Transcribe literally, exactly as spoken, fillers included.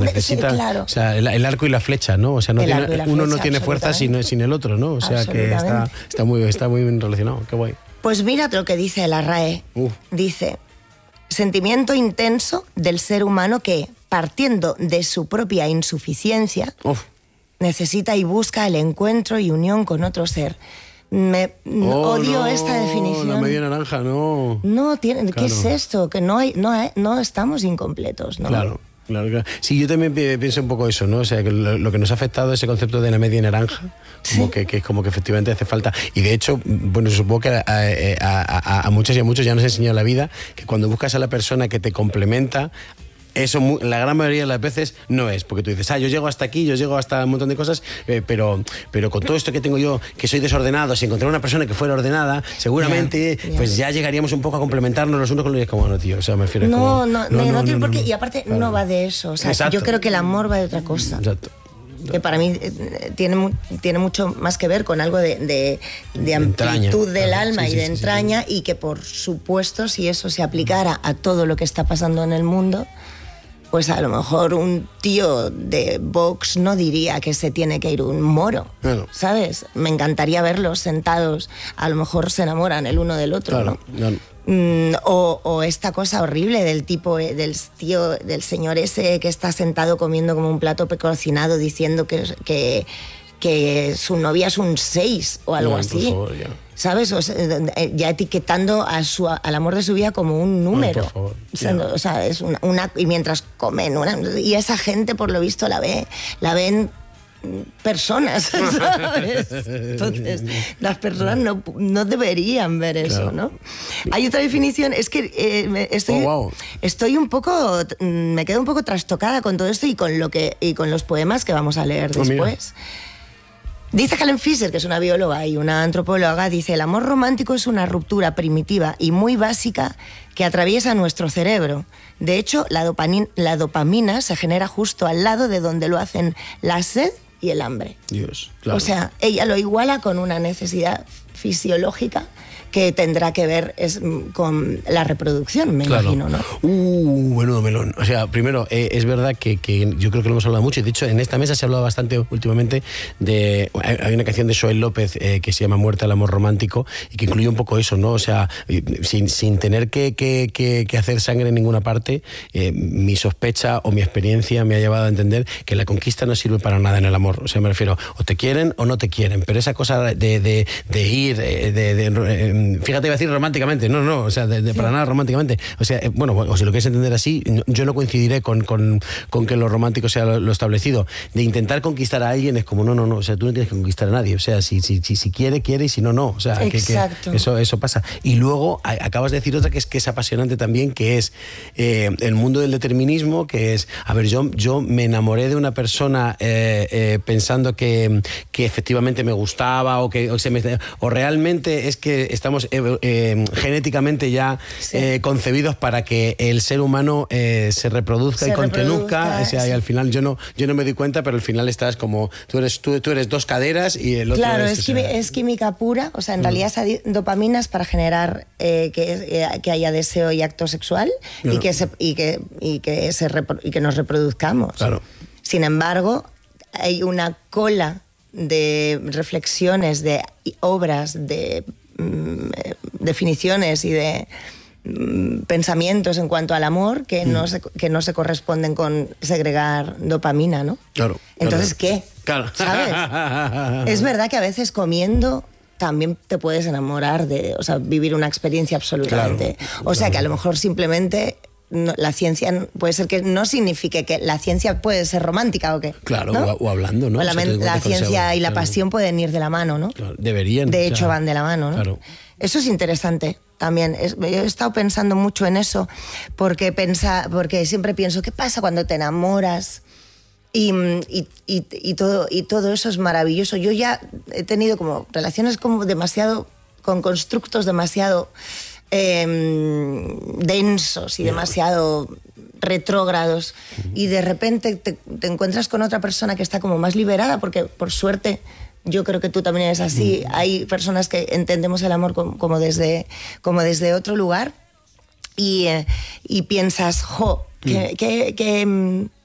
necesita, sí, claro. O sea, el, el arco y la flecha, ¿no? O sea, no tiene, flecha, uno no tiene fuerza sin, sin el otro, ¿no? O sea, que está, está, muy, está muy bien relacionado. Qué guay. Pues mira lo que dice la R A E. Uh. Dice, sentimiento intenso del ser humano que, partiendo de su propia insuficiencia, Uf. necesita y busca el encuentro y unión con otro ser. Me oh, odio no, esta definición. La media naranja, no. No, tiene, claro. ¿Qué es esto? Que no hay, no, hay, no estamos incompletos, ¿no? Claro. Claro, claro. Sí, yo también pienso un poco eso, ¿no? O sea, que lo, lo que nos ha afectado es ese concepto de la media naranja, como ¿Sí? que, que es como que efectivamente hace falta. Y de hecho, bueno, supongo que a, a, a, a muchas y a muchos ya nos ha enseñado la vida que cuando buscas a la persona que te complementa, eso la gran mayoría de las veces no es, porque tú dices, ah, yo llego hasta aquí, yo llego hasta un montón de cosas, eh, pero, pero con todo esto que tengo yo, que soy desordenado, si encontrar una persona que fuera ordenada, seguramente yeah, yeah. pues ya llegaríamos un poco a complementarnos los unos con los otros, como no, tío, o sea, me refiero no, como, no, no, no, no, tiene por qué, y aparte claro. no va de eso, o sea, Exacto. yo creo que el amor va de otra cosa. Exacto. Que para mí eh, tiene, tiene mucho más que ver con algo de, de, de amplitud del claro, alma sí, y de sí, entraña, sí, sí. y que por supuesto, si eso se aplicara a todo lo que está pasando en el mundo, pues a lo mejor un tío de Vox no diría que se tiene que ir un moro, claro. ¿sabes? Me encantaría verlos sentados, a lo mejor se enamoran el uno del otro, claro, ¿no? Claro. Mm, o, o esta cosa horrible del tipo, del tío, del señor ese que está sentado comiendo como un plato precocinado diciendo que, que, que su novia es un seis o algo no, así. Por favor, ya. ¿Sabes? O sea, ya etiquetando a su, al amor de su vida como un número. Ay, por favor. O sea, no, o sea, es una, una... Y mientras comen, una, y esa gente, por lo visto, la ve, la ven personas, ¿sabes? Entonces, las personas no, no deberían ver eso, claro. ¿no? Hay otra definición, es que eh, estoy, oh, wow. estoy un poco... Me quedo un poco trastocada con todo esto y con, lo que, y con los poemas que vamos a leer oh, después. Mira. Dice Helen Fisher, que es una bióloga y una antropóloga, dice, el amor romántico es una ruptura primitiva y muy básica que atraviesa nuestro cerebro. De hecho, la dopamina, la dopamina se genera justo al lado de donde lo hacen la sed y el hambre. Dios, claro. O sea, ella lo iguala con una necesidad fisiológica que tendrá que ver es, con la reproducción, me claro. imagino, ¿no? Uh, menudo melón. O sea, primero, eh, es verdad que, que yo creo que lo hemos hablado mucho, y de hecho en esta mesa se ha hablado bastante últimamente de... Hay una canción de Joel López eh, que se llama Muerta el amor romántico, y que incluye un poco eso, ¿no? O sea, sin, sin tener que, que, que, que hacer sangre en ninguna parte, eh, mi sospecha o mi experiencia me ha llevado a entender que la conquista no sirve para nada en el amor. O sea, me refiero, o te quieren o no te quieren, pero esa cosa de, de, de ir, de... de, de fíjate, iba a decir románticamente, no, no, o sea, de, de, sí. para nada románticamente. O sea, eh, bueno, o si lo quieres entender así, yo no coincidiré con, con, con que lo romántico sea lo, lo establecido. De intentar conquistar a alguien es como, no, no, no, o sea, tú no tienes que conquistar a nadie. O sea, si, si, si, si quiere, quiere, y si no, no. O sea, que, que eso, eso pasa. Y luego a, acabas de decir otra que es, que es apasionante también, que es eh, el mundo del determinismo, que es, a ver, yo, yo me enamoré de una persona eh, eh, pensando que, que efectivamente me gustaba, o que o, se me, o realmente es que estamos eh, eh, genéticamente ya sí. eh, concebidos para que el ser humano eh, se reproduzca se y continúa. O sea, sí. y al final yo no, yo no me di cuenta, pero al final estás como, tú eres, tú, tú eres dos caderas y el otro claro, es... es, quimi, es química pura, o sea, en mm. realidad esa dopamina es para generar eh, que, eh, que haya deseo y acto sexual claro. y, que se, y, que, y, que se repro, y que nos reproduzcamos. Claro. Sin embargo, hay una cola de reflexiones, de obras, de definiciones y de mm, pensamientos en cuanto al amor que, mm. no se, que no se corresponden con segregar dopamina, ¿no? Claro. Entonces, claro. ¿qué? Claro. ¿Sabes? Es verdad que a veces comiendo también te puedes enamorar de, o sea, vivir una experiencia absolutamente. Claro, o sea, claro. que a lo mejor simplemente... No, la ciencia puede ser que no signifique que la ciencia puede ser romántica o qué. Claro, ¿no? o, o hablando, ¿no? O la, o sea, la ciencia y la claro. pasión pueden ir de la mano, ¿no? Claro, deberían. De hecho, claro. van de la mano, ¿no? Claro. Eso es interesante también. Es, yo he estado pensando mucho en eso porque, pensa, porque siempre pienso, ¿qué pasa cuando te enamoras? Y, y, y, y, todo, y todo eso es maravilloso. Yo ya he tenido como relaciones como demasiado, con constructos demasiado eh, densos y yeah. demasiado retrógrados, uh-huh. y de repente te, te encuentras con otra persona que está como más liberada, porque por suerte yo creo que tú también eres así. Uh-huh. Hay personas que entendemos el amor como, como, desde, como desde otro lugar y, eh, y piensas, jo, que, uh-huh. que, que,